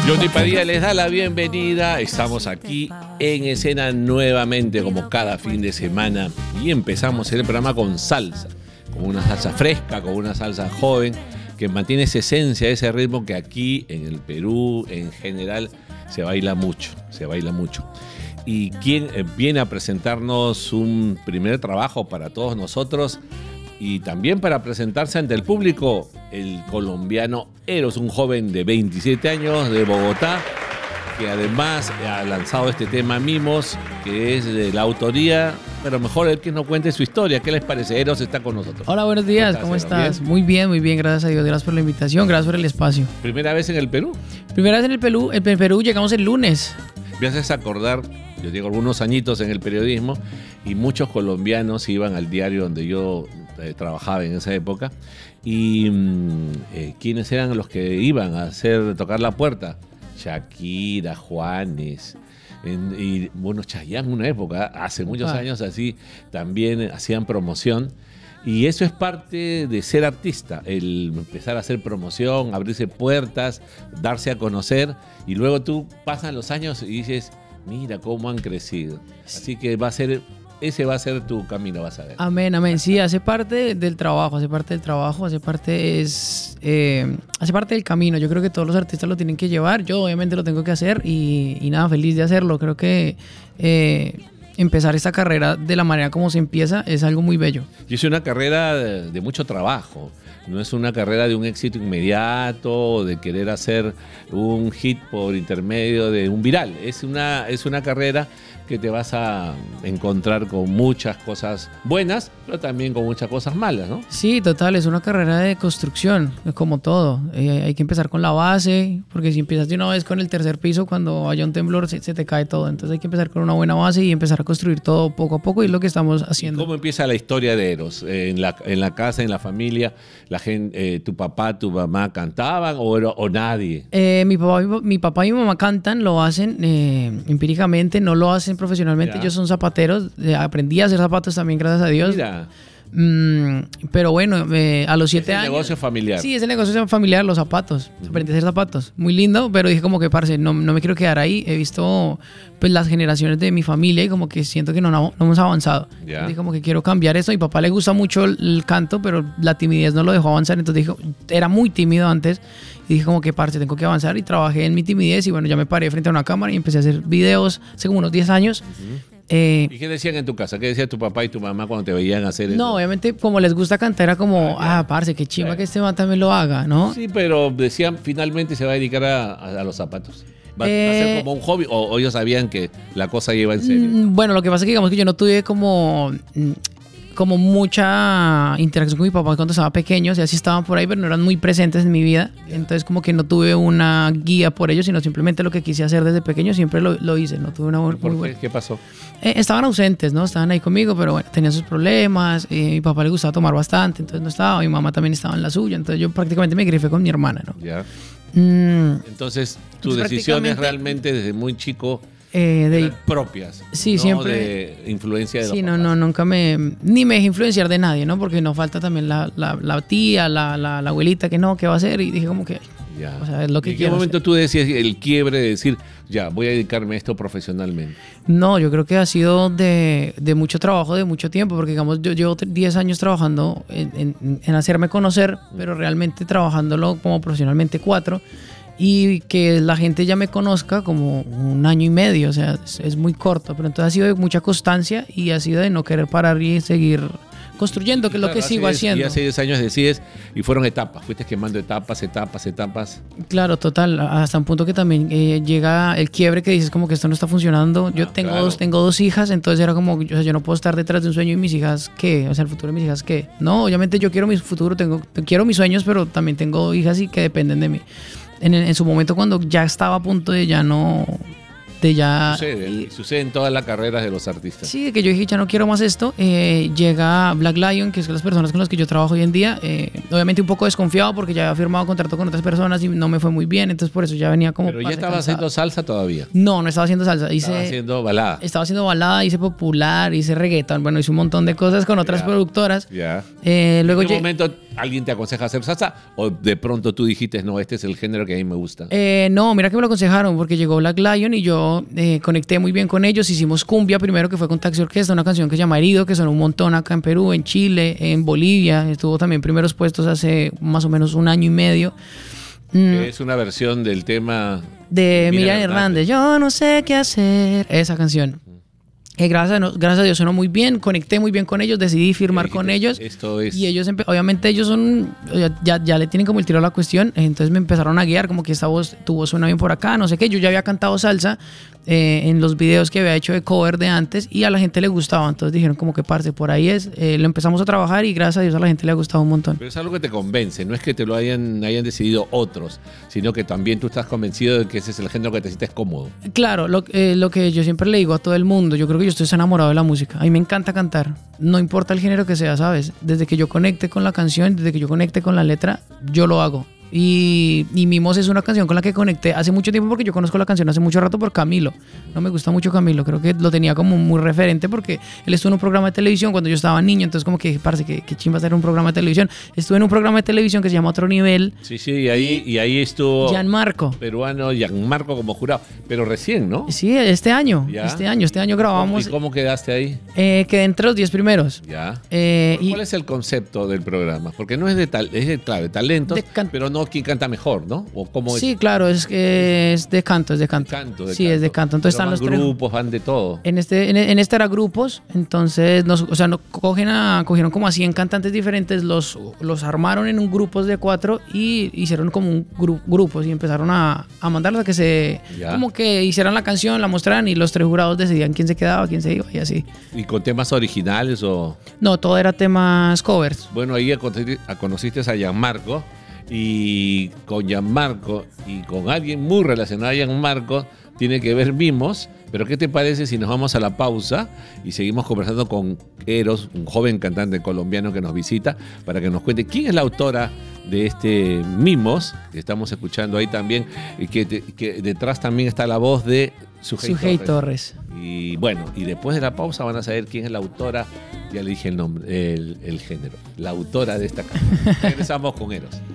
Johnny Padilla les da la bienvenida. Estamos aquí en escena nuevamente como cada fin de semana y empezamos el programa con salsa, con una salsa fresca, con una salsa joven que mantiene esa esencia, ese ritmo que aquí en el Perú en general se baila mucho, Y quien viene a presentarnos un primer trabajo para todos nosotros y también para presentarse ante el público, el colombiano Eros, un joven de 27 años de Bogotá, que además ha lanzado este tema Mimos, que es de la autoría, pero mejor el que nos cuente su historia. ¿Qué les parece? Eros está con nosotros. Hola, buenos días, ¿cómo estás? ¿Bien? Muy bien, gracias a Dios. Gracias por la invitación, gracias por el espacio. ¿Primera vez en el Perú? Primera vez en el Perú llegamos el lunes. Me haces acordar, yo tengo algunos añitos en el periodismo y muchos colombianos iban al diario donde yo trabajaba en esa época y ¿quiénes eran los que iban a tocar la puerta? Shakira, Juanes y bueno, Chayanne una época, hace muchos años así, también hacían promoción. Y eso es parte de ser artista, el empezar a hacer promoción, abrirse puertas, darse a conocer y luego tú pasan los años y dices, mira cómo han crecido. Así que ese va a ser tu camino, vas a ver. Amén, amén. Sí, hace parte del trabajo, hace parte del camino. Yo creo que todos los artistas lo tienen que llevar. Yo obviamente lo tengo que hacer y nada, feliz de hacerlo. Creo que empezar esta carrera de la manera como se empieza es algo muy bello. Y es una carrera de mucho trabajo. No es una carrera de un éxito inmediato, de querer hacer un hit por intermedio de un viral. Es una carrera que te vas a encontrar con muchas cosas buenas, pero también con muchas cosas malas, ¿no? Sí, total, es una carrera de construcción, como todo. Hay que empezar con la base, porque si empiezas de una vez con el tercer piso, cuando haya un temblor se te cae todo. Entonces hay que empezar con una buena base y empezar a construir todo poco a poco, y es lo que estamos haciendo. ¿Cómo empieza la historia de Eros? ¿En la casa, en la familia, la gente, tu papá, tu mamá cantaban o nadie? Mi papá y mi mamá cantan, lo hacen empíricamente, no lo hacen profesionalmente. Ellos son zapateros, aprendí a hacer zapatos también, gracias a Dios. Mira. Pero bueno, a los 7 años... Es el negocio familiar. Sí, es el negocio familiar, los zapatos. Aprendí a hacer zapatos. Muy lindo, pero dije como que, parce, no me quiero quedar ahí. He visto pues las generaciones de mi familia y como que siento que no hemos avanzado. Dije como que quiero cambiar esto. A mi papá le gusta mucho el canto, pero la timidez no lo dejó avanzar. Entonces dije, era muy tímido antes. Y dije como que, parce, tengo que avanzar. Y trabajé en mi timidez y bueno, ya me paré frente a una cámara y empecé a hacer videos hace como unos 10 años. ¿Y qué decían en tu casa? ¿Qué decía tu papá y tu mamá cuando te veían hacer eso? No, obviamente, como les gusta cantar, era como, parce, qué chimba que este man también lo haga, ¿no? Sí, pero decían, finalmente se va a dedicar a los zapatos. ¿Va a ser como un hobby o ellos sabían que la cosa iba en serio? Bueno, lo que pasa es que digamos que yo no tuve como mucha interacción con mi papá cuando estaba pequeño, o sea, sí estaban por ahí, pero no eran muy presentes en mi vida. Entonces como que no tuve una guía por ellos, sino simplemente lo que quise hacer desde pequeño siempre lo hice. No tuve una muy buena. ¿Qué pasó? Estaban ausentes, ¿no? Estaban ahí conmigo, pero bueno, tenían sus problemas. Mi papá le gustaba tomar bastante, entonces no estaba. Mi mamá también estaba en la suya, entonces yo prácticamente me grifé con mi hermana, ¿no? Ya. Entonces, tus decisiones realmente desde muy chico propias. Sí, no siempre. De influencia de los papás. No, nunca ni me dejé influenciar de nadie, ¿no? Porque no falta también la tía, la abuelita que no, ¿qué va a hacer? Y dije como que, ya. O sea, es lo que quiero. ¿En qué momento tú decías el quiebre de decir, ya, voy a dedicarme a esto profesionalmente? No, yo creo que ha sido de mucho trabajo, de mucho tiempo, porque digamos, yo llevo 10 años trabajando en hacerme conocer, pero realmente trabajándolo como profesionalmente 4. Y que la gente ya me conozca como 1 año y medio, o sea, es muy corto, pero entonces ha sido de mucha constancia y ha sido de no querer parar y seguir construyendo, que es lo que sigo haciendo. Y hace 10 años decides, y fueron etapas, fuiste quemando etapas. Claro, total, hasta un punto que también llega el quiebre que dices como que esto no está funcionando. Yo tengo dos hijas, entonces era como, o sea, yo no puedo estar detrás de un sueño y mis hijas, ¿qué? O sea, el futuro de mis hijas, ¿qué? No, obviamente yo quiero mi futuro, quiero mis sueños, pero también tengo hijas y que dependen de mí. En su momento cuando ya estaba a punto de ya no... Sucede en todas las carreras de los artistas. Sí, que yo dije, ya no quiero más esto. Llega Black Lion, que es las personas con las que yo trabajo hoy en día. Obviamente un poco desconfiado porque ya había firmado contrato con otras personas y no me fue muy bien. Entonces por eso ya venía como... ¿Pero ya estaba haciendo salsa todavía? No estaba haciendo salsa. Estaba haciendo balada. Estaba haciendo balada, hice popular, hice reggaeton. Bueno, hice un montón de cosas con otras productoras. Ya. Luego ¿En qué momento ¿Alguien te aconseja hacer salsa? ¿O de pronto tú dijiste, no, este es el género que a mí me gusta? No, mira que me lo aconsejaron porque llegó Black Lion y yo conecté muy bien con ellos. Hicimos cumbia primero, que fue con Taxi Orquesta, una canción que se llama Herido, que sonó un montón acá en Perú, en Chile, en Bolivia. Estuvo también primeros puestos hace más o menos 1 año y medio. Es una versión del tema de Miriam Hernández. Yo no sé qué hacer. Esa canción. Gracias a Dios sonó muy bien, conecté muy bien con ellos, decidí firmar con ellos. Esto es... Y ellos, obviamente ellos son, ya le tienen como el tiro a la cuestión, entonces me empezaron a guiar, como que tu voz suena bien por acá, no sé qué. Yo ya había cantado salsa en los videos que había hecho de cover de antes y a la gente le gustaba, entonces dijeron como que parce, por ahí es, lo empezamos a trabajar y gracias a Dios a la gente le ha gustado un montón. Pero es algo que te convence, no es que te lo hayan decidido otros, sino que también tú estás convencido de que ese es el género que te sientes cómodo. Claro, lo que yo siempre le digo a todo el mundo, yo creo que yo estoy enamorado de la música, a mí me encanta cantar, no importa el género que sea, ¿sabes? Desde que yo conecte con la canción, desde que yo conecte con la letra, yo lo hago. Y Mimos es una canción con la que conecté hace mucho tiempo porque yo conozco la canción hace mucho rato por Camilo. No me gusta mucho Camilo, creo que lo tenía como muy referente porque él estuvo en un programa de televisión cuando yo estaba niño, entonces como que parece que chimba hacer un programa de televisión. Estuve en un programa de televisión que se llama Otro Nivel. Sí, y ahí estuvo Gianmarco. Peruano, Gianmarco como jurado, pero recién, ¿no? Sí, este año grabamos. ¿Y cómo quedaste ahí? Quedé entre los 10 primeros. Ya. ¿Cuál es el concepto del programa? Porque no es de talentos, pero no quién canta mejor, ¿no? ¿O cómo sí, claro, es de canto, sí, canto. Es de canto. Entonces están los grupos, van de todo. En este era grupos, entonces cogieron como a 100 cantantes diferentes, los armaron en un grupos de 4 y hicieron como un grupos y empezaron a mandarlos a que como que hicieran la canción, la mostraran y los 3 jurados decidían quién se quedaba, quién se iba y así. ¿Y con temas originales o...? No, todo era temas covers. Bueno, ahí conociste a Gianmarco. Y con Gianmarco y con alguien muy relacionado a Gianmarco tiene que ver Mimos. Pero ¿qué te parece si nos vamos a la pausa y seguimos conversando con Eros, un joven cantante colombiano que nos visita, para que nos cuente quién es la autora de este Mimos, que estamos escuchando ahí también, y que detrás también está la voz de Sujei Torres. Y bueno, y después de la pausa van a saber quién es la autora, ya le dije el nombre, el género, la autora de esta canción. Regresamos con Eros.